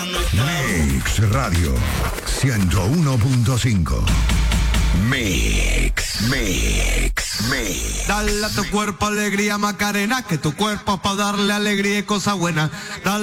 Mix Radio 101.5. Mix. Dale a tu cuerpo alegría, Macarena, que tu cuerpo es para darle alegría y cosa buena. Dale